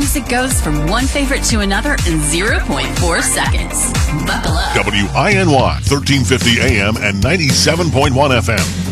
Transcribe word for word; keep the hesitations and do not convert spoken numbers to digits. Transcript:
music goes from one favorite to another in zero point four seconds. Buckle up. W I N Y, thirteen fifty A M and ninety-seven point one F M.